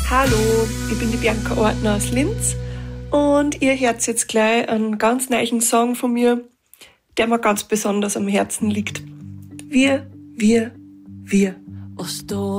Hallo, ich bin die Bianca Ortner aus Linz und ihr hört jetzt gleich einen ganz neuen Song von mir, der mir ganz besonders am Herzen liegt. Wir.